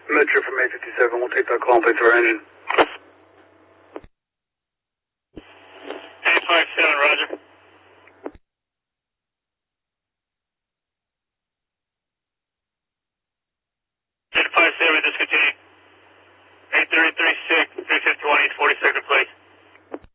Metro from 857, we'll take that call and place our engine. 857, roger. 857, discontinue.